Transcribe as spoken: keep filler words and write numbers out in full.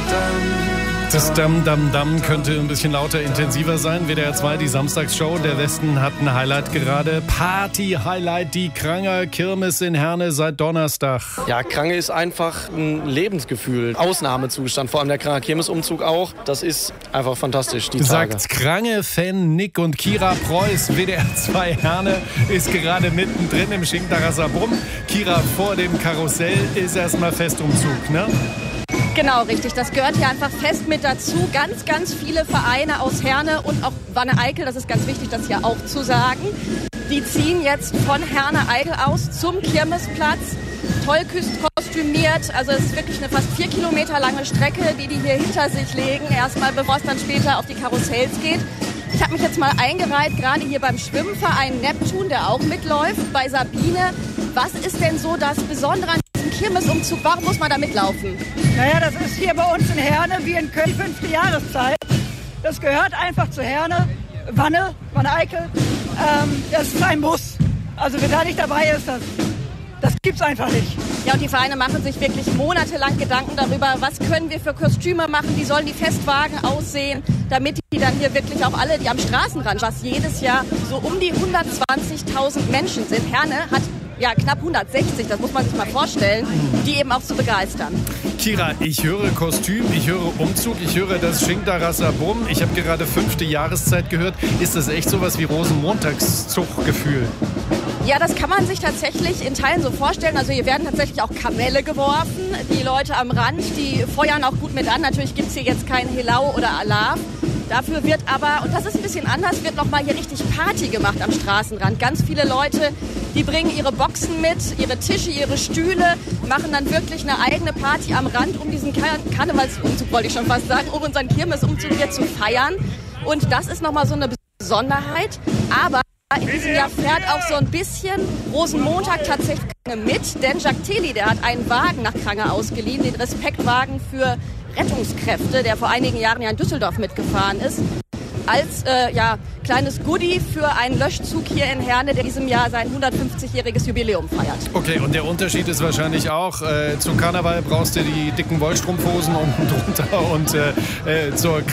Das Dam Dam Dam könnte ein bisschen lauter, intensiver sein. W D R zwei, die Samstagsshow. Der Westen hat ein Highlight gerade. Party-Highlight, die Kranger Kirmes in Herne seit Donnerstag. Ja, Krange ist einfach ein Lebensgefühl. Ausnahmezustand, vor allem der Kranger Kirmesumzug auch. Das ist einfach fantastisch, die Tage. Sagt Krange-Fan Nick und Kira Preuß. W D R zwei Herne ist gerade mittendrin im Schinkterrasser Brumm. Kira, vor dem Karussell ist erstmal Festumzug, ne? Genau, richtig. Das gehört hier einfach fest mit dazu. Ganz, ganz viele Vereine aus Herne und auch Wanne-Eickel, das ist ganz wichtig, das hier auch zu sagen, die ziehen jetzt von Herne-Eickel aus zum Kirmesplatz. Toll kostümiert, also es ist wirklich eine fast vier Kilometer lange Strecke, die die hier hinter sich legen. Erstmal, bevor es dann später auf die Karussells geht. Ich habe mich jetzt mal eingereiht, gerade hier beim Schwimmverein Neptun, der auch mitläuft, bei Sabine. Was ist denn so das Besondere an diesem Kirmesumzug? Warum muss man da mitlaufen? Naja, das ist hier bei uns in Herne wie in Köln fünfte Jahreszeit. Das gehört einfach zu Herne, Wanne, Wanne-Eickel. Ähm, das ist ein Muss. Also wer da nicht dabei ist, das, das gibt's einfach nicht. Ja, und die Vereine machen sich wirklich monatelang Gedanken darüber, was können wir für Kostüme machen, wie sollen die Festwagen aussehen, damit die dann hier wirklich auch alle, die am Straßenrand, was jedes Jahr so um die hundertzwanzigtausend Menschen sind. Herne hat ja knapp hundertsechzig, das muss man sich mal vorstellen, die eben auch zu begeistern. Kira, ich höre Kostüm, ich höre Umzug, ich höre das Schinkterrasser Brumm. Ich habe gerade fünfte Jahreszeit gehört. Ist das echt sowas wie Rosenmontagszug-Gefühl? Ja, das kann man sich tatsächlich in Teilen so vorstellen. Also hier werden tatsächlich auch Kamelle geworfen. Die Leute am Rand, die feuern auch gut mit an. Natürlich gibt es hier jetzt kein Helau oder Alarv. Dafür wird aber, und das ist ein bisschen anders, wird nochmal hier richtig Party gemacht am Straßenrand. Ganz viele Leute, die bringen ihre Boxen mit, ihre Tische, ihre Stühle, machen dann wirklich eine eigene Party am Rand, um diesen Kar- Karnevalsumzug, wollte ich schon fast sagen, um unseren Kirmesumzug hier zu feiern. Und das ist nochmal so eine Besonderheit. Aber in diesem Jahr fährt auch so ein bisschen Rosenmontag tatsächlich mit, denn Jacques Theli, der hat einen Wagen nach Krange ausgeliehen, den Respektwagen für Rettungskräfte, der vor einigen Jahren ja in Düsseldorf mitgefahren ist, als äh, ja, kleines Goodie für einen Löschzug hier in Herne, der diesem Jahr sein hundertfünfzigjähriges Jubiläum feiert. Okay, und der Unterschied ist wahrscheinlich auch, äh, zum Karneval brauchst du die dicken Wollstrumpfhosen unten drunter und äh, äh, zur